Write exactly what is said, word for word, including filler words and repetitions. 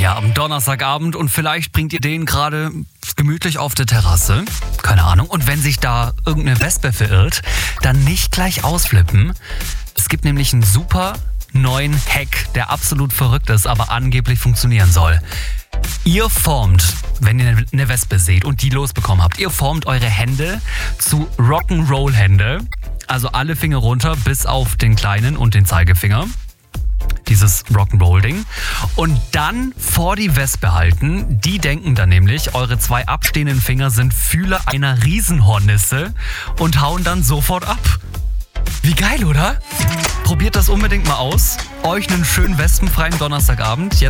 hier am Donnerstagabend und vielleicht bringt ihr den gerade gemütlich auf der Terrasse. Keine Ahnung. Und wenn sich da irgendeine Wespe verirrt, dann nicht gleich ausflippen. Es gibt nämlich einen super neuen Hack, der absolut verrückt ist, aber angeblich funktionieren soll. Ihr formt, wenn ihr eine Wespe seht und die losbekommen habt, ihr formt eure Hände zu Rock'n'Roll-Hände. Also alle Finger runter bis auf den kleinen und den Zeigefinger. Dieses Rock'n'Roll-Ding. Und dann vor die Wespe halten. Die denken dann nämlich, eure zwei abstehenden Finger sind Fühler einer Riesenhornisse und hauen dann sofort ab. Wie geil, oder? Probiert das unbedingt mal aus. Euch einen schönen wespenfreien Donnerstagabend. Jetzt